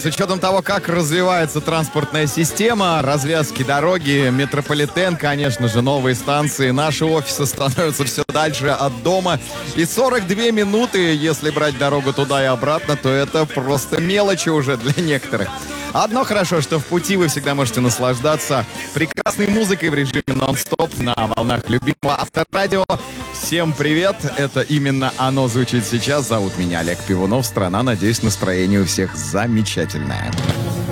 с учетом того, как развивается транспортная система, развязки дороги, метрополитен, конечно же, новые станции, наши офисы становятся все дальше от дома. И 42 минуты, если брать дорогу туда и обратно, то это просто мелочи уже для некоторых. Одно хорошо, что в пути вы всегда можете наслаждаться прекрасной музыкой в режиме нон-стоп на волнах любимого Авторадио. Всем привет, это именно оно звучит сейчас. Зовут меня Олег Пивунов, страна, надеюсь, настроение у всех замечательное.